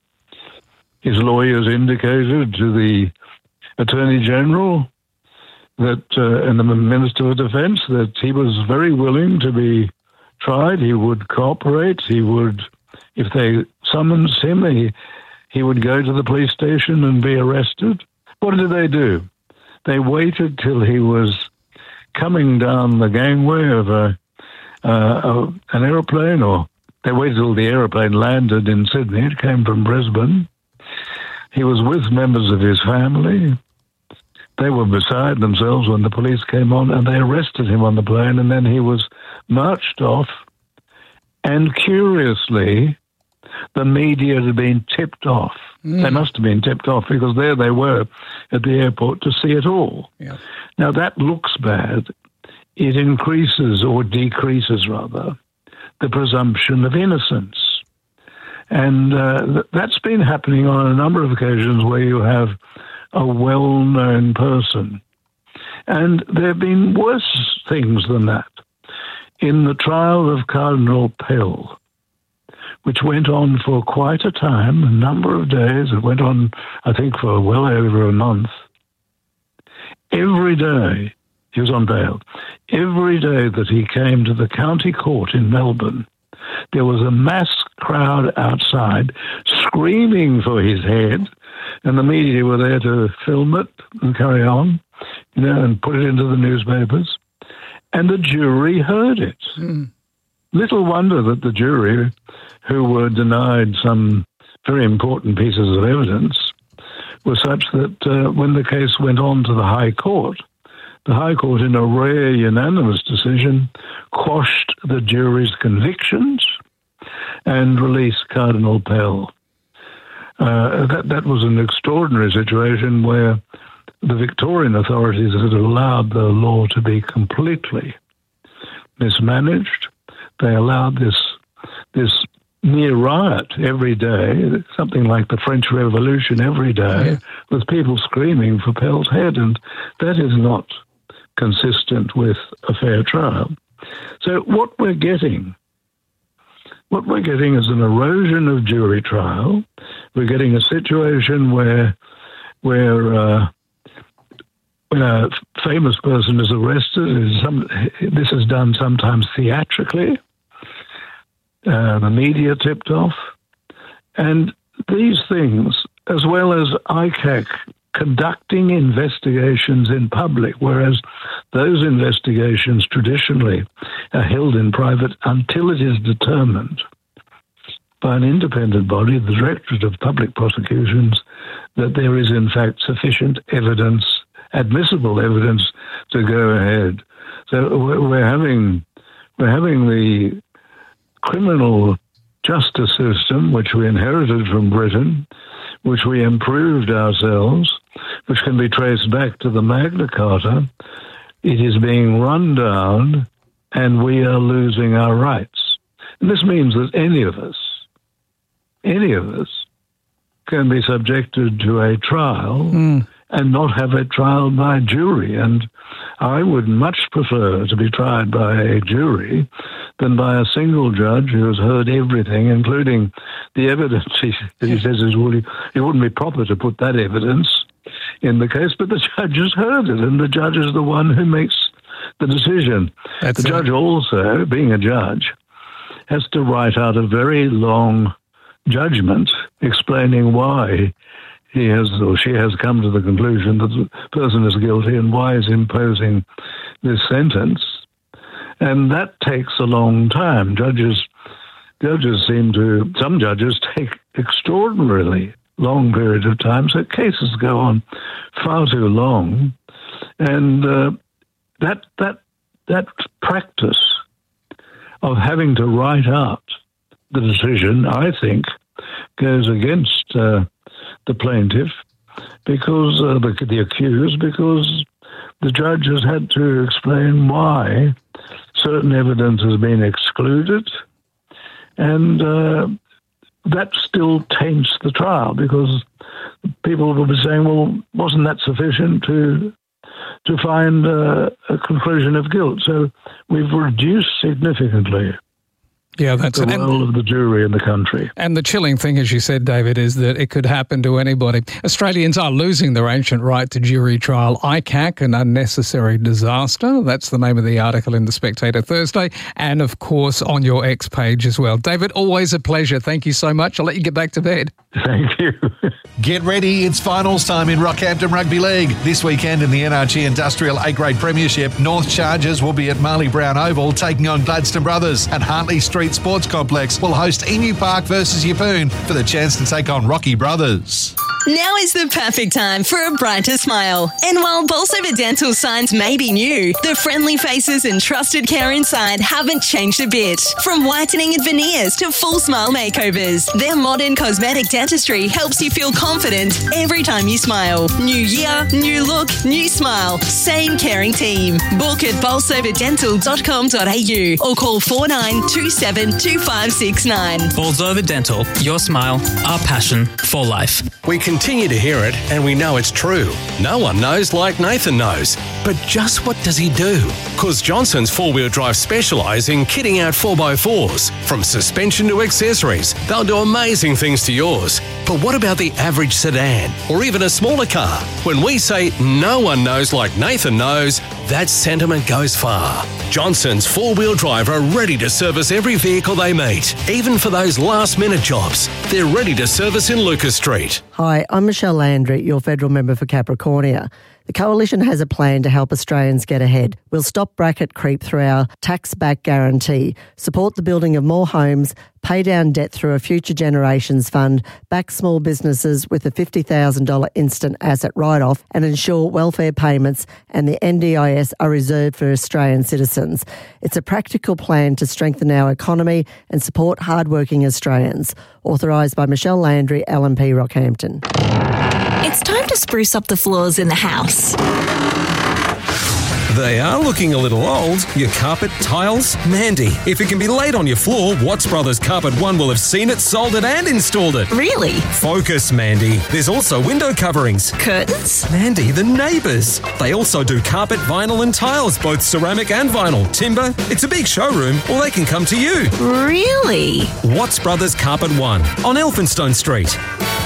Speaker 5: His lawyers indicated to the Attorney General that, and the Minister of Defence, that he was very willing to be tried. He would cooperate. He would, if they summoned him, he would go to the police station and be arrested. What did they do? They waited till he was coming down the gangway of an aeroplane, or they waited till the aeroplane landed in Sydney. It came from Brisbane. He was with members of his family. They were beside themselves when the police came on, and they arrested him on the plane, and then he was marched off. And curiously, the media had been tipped off. They must have been tipped off, because there they were at the airport to see it all.
Speaker 3: Yeah.
Speaker 5: Now, that looks bad. It increases, or decreases rather, the presumption of innocence. And that's been happening on a number of occasions where you have a well-known person. And there have been worse things than that. In the trial of Cardinal Pell, which went on for quite a time, a number of days, it went on, I think, for well over a month. Every day, he was on bail, every day that he came to the county court in Melbourne, there was a mass crowd outside screaming for his head, and the media were there to film it and carry on, and put it into the newspapers. And the jury heard it. Little wonder that the jury, who were denied some very important pieces of evidence, were such that when the case went on to the High Court, in a rare unanimous decision, quashed the jury's convictions and released Cardinal Pell. That was an extraordinary situation where the Victorian authorities had allowed the law to be completely mismanaged. They allowed this near riot every day, something like the French Revolution every day, with people screaming for Pell's head, and that is not consistent with a fair trial. So what we're getting is an erosion of jury trial. We're getting a situation where when a famous person is arrested, this is done sometimes theatrically. The media tipped off. And these things, as well as ICAC conducting investigations in public, whereas those investigations traditionally are held in private until it is determined by an independent body, the Directorate of Public Prosecutions, that there is in fact sufficient evidence, admissible evidence, to go ahead. So we're having the criminal justice system, which we inherited from Britain, which we improved ourselves, which can be traced back to the Magna Carta. It is being run down, and we are losing our rights. And this means that any of us can be subjected to a trial and not have a trial by jury. And I would much prefer to be tried by a jury than by a single judge who has heard everything, including the evidence. He says it wouldn't be proper to put that evidence in the case, but the judge has heard it, and the judge is the one who makes the decision. The judge also, being a judge, has to write out a very long judgment explaining why he has or she has come to the conclusion that the person is guilty and why is imposing this sentence. And that takes a long time. Some judges take extraordinarily long period of time, so cases go on far too long. And that practice of having to write out the decision, I think, goes against the plaintiff, because the accused, because the judge has had to explain why certain evidence has been excluded, and that still taints the trial, because people will be saying, well, wasn't that sufficient to to find a conclusion of guilt. So we've reduced significantly
Speaker 3: Yeah, that's
Speaker 5: the role of the jury in the country.
Speaker 3: And the chilling thing, as you said, David, is that it could happen to anybody. Australians are losing their ancient right to jury trial. ICAC, an unnecessary disaster. That's the name of the article in The Spectator Thursday. And, of course, on your X page as well. David, always a pleasure. Thank you so much. I'll let you get back to bed.
Speaker 5: Thank you.
Speaker 1: Get ready, it's finals time in Rockhampton Rugby League. This weekend in the NRG Industrial A-Grade Premiership, North Chargers will be at Marley Brown Oval taking on Gladstone Brothers, and Hartley Street Sports Complex will host Emu Park versus Yeppoon for the chance to take on Rocky Brothers.
Speaker 7: Now is the perfect time for a brighter smile. And while Bolsover Dental signs may be new, the friendly faces and trusted care inside haven't changed a bit. From whitening and veneers to full smile makeovers, their modern cosmetic dentistry helps you feel confident every time you smile. New year, new look, new smile. Same caring team. Book at bolsoverdental.com.au or call 4927 2569.
Speaker 13: Bolsover Dental, your smile, our passion for life.
Speaker 25: We continue to hear it, and we know it's true. No one knows like Nathan knows. But just what does he do? Because Johnson's four-wheel drive specialise in kitting out 4x4s. From suspension to accessories, they'll do amazing things to yours. But what about the average sedan, or even a smaller car? When we say no one knows like Nathan knows, that sentiment goes far. Johnson's four-wheel drive are ready to service every vehicle they meet, even for those last-minute jobs. They're ready to service in Lucas Street.
Speaker 14: Hi, I'm Michelle Landry, your federal member for Capricornia. The Coalition has a plan to help Australians get ahead. We'll stop bracket creep through our tax-back guarantee, support the building of more homes, pay down debt through a Future Generations Fund, back small businesses with a $50,000 instant asset write-off, and ensure welfare payments and the NDIS are reserved for Australian citizens. It's a practical plan to strengthen our economy and support hard-working Australians. Authorised by Michelle Landry, LNP Rockhampton.
Speaker 20: It's time to spruce up the floors in the house.
Speaker 25: They are looking a little old. Your carpet, tiles, Mandy. If it can be laid on your floor, Watts Brothers Carpet One will have seen it, sold it and installed it.
Speaker 20: Really?
Speaker 25: Focus, Mandy. There's also window coverings.
Speaker 20: Curtains?
Speaker 25: Mandy, the neighbours. They also do carpet, vinyl and tiles, both ceramic and vinyl. Timber. It's a big showroom, or they can come to you.
Speaker 20: Really?
Speaker 25: Watts Brothers Carpet One on Elphinstone Street.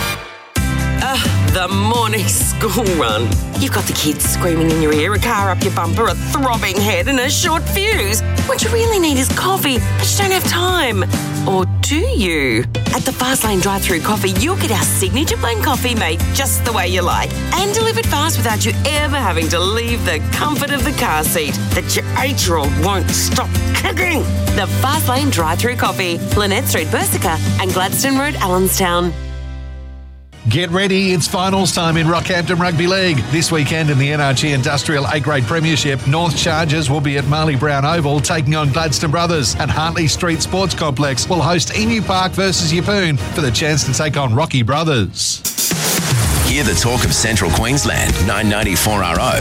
Speaker 15: The morning school run. You've got the kids screaming in your ear, a car up your bumper, a throbbing head and a short fuse. What you really need is coffee, but you don't have time. Or do you? At the Fastlane drive-through coffee, you'll get our signature blend coffee made just the way you like and delivered fast without you ever having to leave the comfort of the car seat that your 8-year-old won't stop kicking. The Fastlane drive-through coffee, Lynette Street, Bersica and Gladstone Road, Allenstown.
Speaker 1: Get ready, it's finals time in Rockhampton Rugby League. This weekend in the NRG Industrial A-Grade Premiership, North Chargers will be at Marley Brown Oval taking on Gladstone Brothers, and Hartley Street Sports Complex will host Emu Park versus Yeppoon for the chance to take on Rocky Brothers.
Speaker 2: Hear the talk of Central Queensland, 994 RO.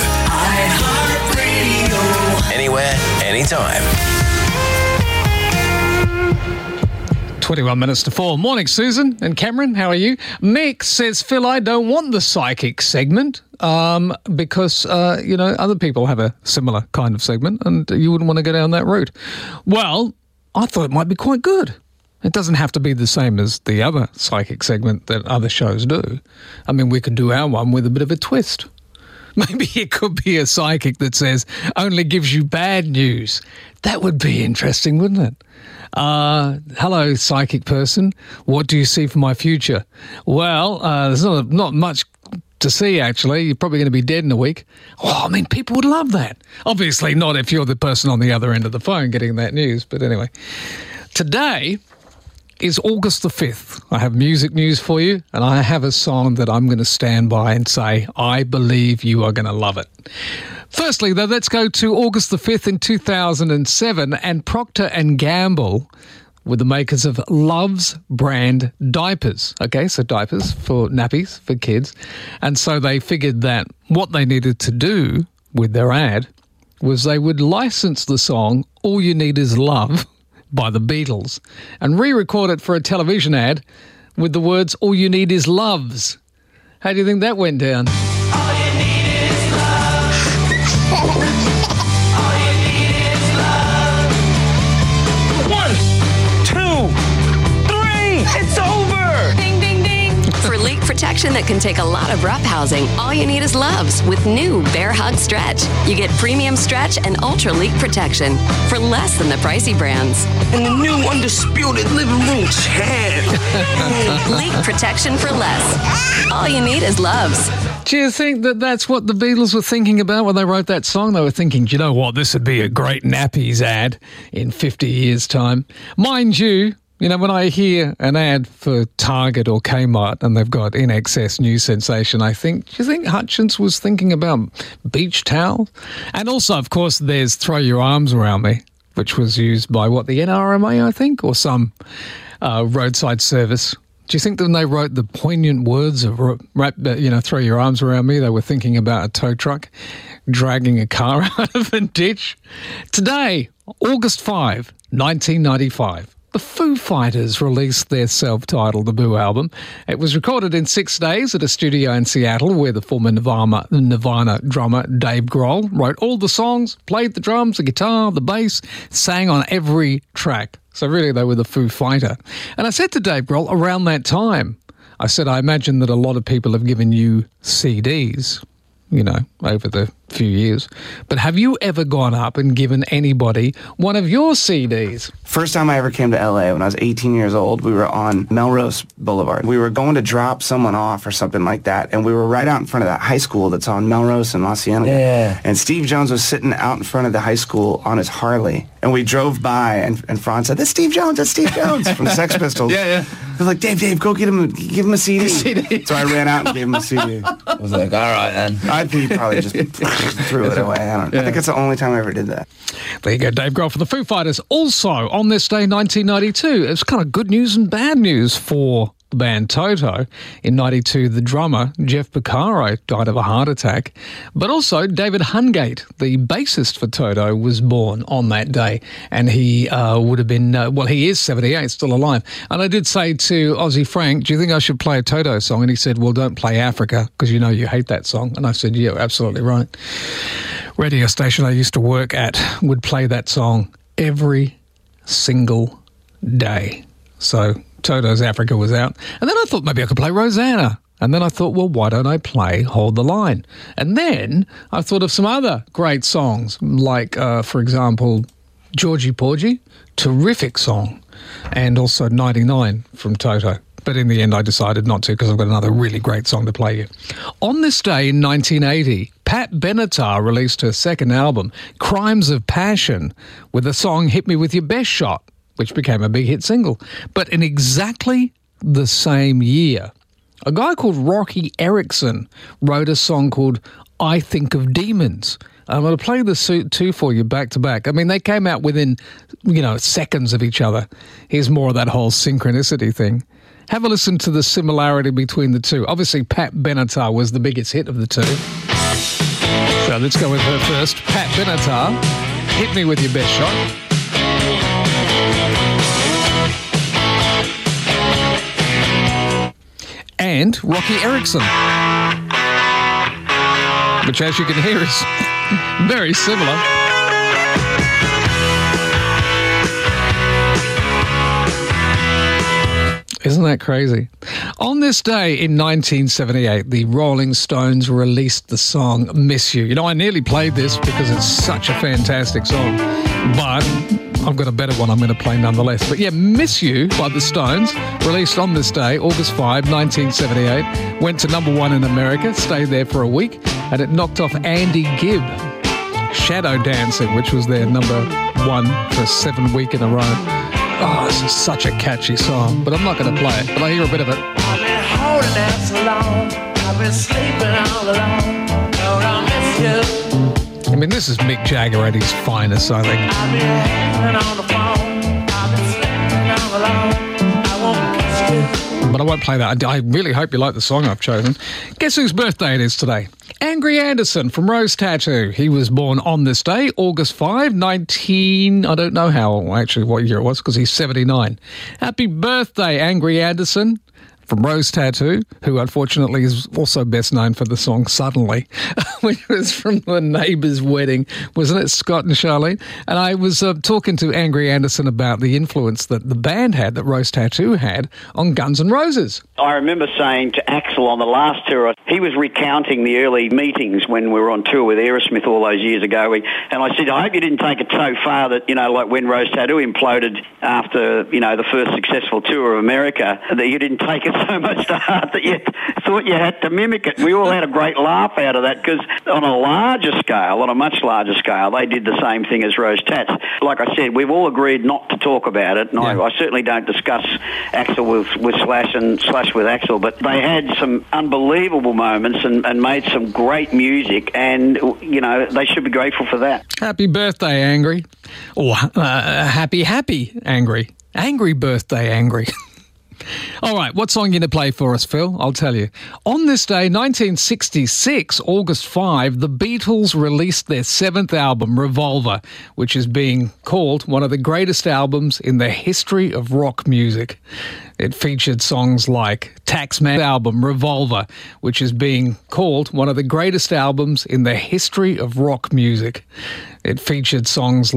Speaker 2: Anywhere, anytime.
Speaker 3: 21 minutes to 4. Morning, Susan and Cameron. How are you? Mick says, Phil, I don't want the psychic segment because, other people have a similar kind of segment and you wouldn't want to go down that route. Well, I thought it might be quite good. It doesn't have to be the same as the other psychic segment that other shows do. I mean, we could do our one with a bit of a twist. Maybe it could be a psychic that says, only gives you bad news. That would be interesting, wouldn't it? Hello, psychic person. What do you see for my future? Well, there's not much to see, actually. You're probably going to be dead in a week. Oh, I mean, people would love that. Obviously not if you're the person on the other end of the phone getting that news. But anyway, today is August the 5th. I have music news for you, and I have a song that I'm going to stand by and say, I believe you are going to love it. Firstly, though, let's go to August the 5th in 2007, and Procter & Gamble were the makers of Love's brand diapers. Okay, so diapers for nappies for kids. And so they figured that what they needed to do with their ad was they would license the song All You Need Is Love by the Beatles and re-record it for a television ad with the words All You Need Is Loves. How do you think that went down?
Speaker 8: that can take a lot of rough housing, all you need is Love's with new Bear Hug Stretch. You get premium stretch and ultra leak protection for less than the pricey brands.
Speaker 11: And the new undisputed living room chair.
Speaker 8: Leak protection for less. All you need is Love's.
Speaker 3: Do you think that that's what the Beatles were thinking about when they wrote that song? They were thinking, do you know what, this would be a great nappies ad in 50 years' time. Mind you, when I hear an ad for Target or Kmart and they've got In Excess New Sensation, I think, do you think Hutchins was thinking about beach towel? And also, of course, there's Throw Your Arms Around Me, which was used by, the NRMA, I think, or some roadside service. Do you think that when they wrote the poignant words of, Throw Your Arms Around Me, they were thinking about a tow truck dragging a car out of a ditch? Today, August 5, 1995. The Foo Fighters released their self-titled debut album. It was recorded in 6 days at a studio in Seattle where the former Nirvana drummer Dave Grohl wrote all the songs, played the drums, the guitar, the bass, sang on every track. So really they were the Foo Fighter. And I said to Dave Grohl around that time, I said, I imagine that a lot of people have given you CDs, over the few years. But have you ever gone up and given anybody one of your CDs?
Speaker 16: First time I ever came to LA when I was 18 years old, we were on Melrose Boulevard. We were going to drop someone off or something like that, and we were right out in front of that high school that's on Melrose and La Cienega. Yeah. And Steve Jones was sitting out in front of the high school on his Harley, and we drove by, and Franz said, that's Steve Jones from the Sex Pistols. Yeah. I was like, Dave, go give him a CD. So I ran out and gave him a CD.
Speaker 17: I was like, all right, then.
Speaker 16: I think he probably just threw it away. I think it's the only time I ever did that.
Speaker 3: There you go, Dave Grohl for the Foo Fighters. Also, on this day, 1992, it's kind of good news and bad news for the band Toto. In 92, the drummer, Jeff Porcaro, died of a heart attack. But also, David Hungate, the bassist for Toto, was born on that day. And he would have been, he is 78, still alive. And I did say to Aussie Frank, do you think I should play a Toto song? And he said, well, don't play Africa, because you hate that song. And I said, yeah, absolutely right. Radio station I used to work at would play that song every single day. So Toto's Africa was out. And then I thought maybe I could play Rosanna. And then I thought, well, why don't I play Hold the Line? And then I thought of some other great songs, like, for example, Georgie Porgy, terrific song, and also 99 from Toto. But in the end, I decided not to because I've got another really great song to play you. On this day in 1980, Pat Benatar released her second album, Crimes of Passion, with the song Hit Me With Your Best Shot, which became a big hit single. But in exactly the same year, a guy called Rocky Erickson wrote a song called I Think of Demons. I'm going to play the two for you back to back. I mean, they came out within, seconds of each other. Here's more of that whole synchronicity thing. Have a listen to the similarity between the two. Obviously, Pat Benatar was the biggest hit of the two. So let's go with her first. Pat Benatar, Hit Me With Your Best Shot. And Rocky Erickson, which, as you can hear, is very similar. Isn't that crazy? On this day in 1978, the Rolling Stones released the song Miss You. I nearly played this because it's such a fantastic song, but I've got a better one I'm going to play nonetheless. But yeah, Miss You by the Stones, released on this day, August 5, 1978, went to number one in America, stayed there for a week, and it knocked off Andy Gibb, Shadow Dancing, which was their number one for 7 weeks in a row. Oh, this is such a catchy song, but I'm not going to play it, but I hear a bit of it.
Speaker 18: I've been holding out so long, I've been sleeping all alone, Lord, I miss you.
Speaker 3: I mean, this is Mick Jagger at his finest, I think.
Speaker 18: I've been hanging on the phone, I've been sleeping all alone, I won't kiss you.
Speaker 3: But I won't play that. I really hope you like the song I've chosen. Guess whose birthday it is today? Angry Anderson from Rose Tattoo. He was born on this day, August 5, I don't know what year it was, because he's 79. Happy birthday, Angry Anderson. from Rose Tattoo, who unfortunately is also best known for the song Suddenly, which was from the neighbour's wedding, wasn't it, Scott and Charlene? And I was talking to Angry Anderson about the influence that the band had, that Rose Tattoo had, on Guns N' Roses.
Speaker 17: I remember saying to Axl on the last tour, he was recounting the early meetings when we were on tour with Aerosmith all those years ago, and I said, I hope you didn't take it so far that, like when Rose Tattoo imploded after, the first successful tour of America, that you didn't take it so much to heart that you thought you had to mimic it. We all had a great laugh out of that because on a much larger scale, they did the same thing as Rose Tats. Like I said, we've all agreed not to talk about it, and I certainly don't discuss Axl with Slash and Slash with Axl, but they had some unbelievable moments and made some great music, and, they should be grateful for that.
Speaker 3: Happy birthday, Angry. Or happy Angry. Angry birthday, Angry. All right, what song are you going to play for us, Phil? I'll tell you. On this day, 1966, August 5, the Beatles released their 7th album, Revolver, which is being called one of the greatest albums in the history of rock music. It featured songs like Taxman album, Revolver, which is being called one of the greatest albums in the history of rock music. It featured songs